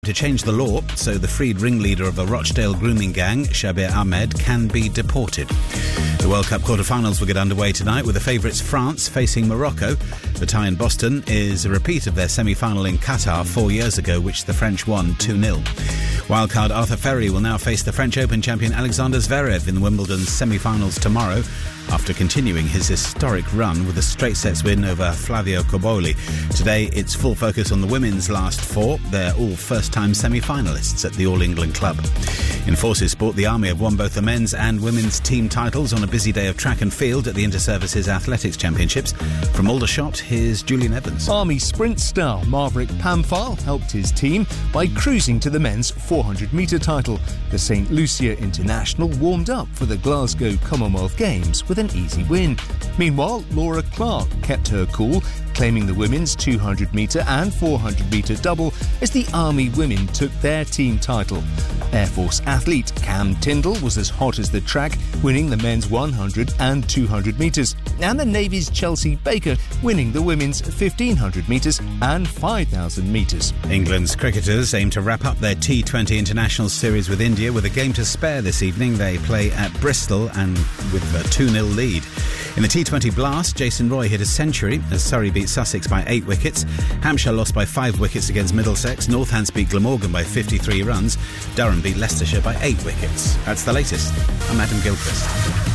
to change the law so the freed ringleader of a Rochdale grooming gang, Shabir Ahmed, can be deported. The World Cup quarter-finals will get underway tonight with the favourites France facing Morocco. The tie in Boston is a repeat of their semi-final in Qatar 4 years ago, which the French won 2-0. Wildcard Arthur Ferry will now face the French Open champion Alexander Zverev in Wimbledon's semi-finals tomorrow, after continuing his historic run with a straight sets win over Flavio Cobolli. Today, it's full focus on the women's last four. They're all first-time semi-finalists at the All England Club. In Forces Sport, the Army have won both the men's and women's team titles on a busy day of track and field at the Inter-Services Athletics Championships. From Aldershot, here's Julian Evans. Army sprint star Maverick Pamphile helped his team by cruising to the men's 400-metre title. The St Lucia International warmed up for the Glasgow Commonwealth Games with an easy win. Meanwhile, Laura Clark kept her cool, claiming the women's 200-metre and 400-metre double as the Army women took their team title. Air Force athlete Cam Tindall was as hot as the track, winning the men's 100 and 200 metres, and the Navy's Chelsea Baker winning the women's 1,500 metres and 5,000 metres. England's cricketers aim to wrap up their T20 international series with India with a game to spare this evening. They play at Bristol and with a 2-0 lead. In the T20 Blast, Jason Roy hit a century as Surrey beat Sussex by 8 wickets. Hampshire lost by 5 wickets against Middlesex. Northants beat Glamorgan by 53 runs. Durham beat Leicestershire by 8 wickets. That's the latest. I'm Adam Gilchrist.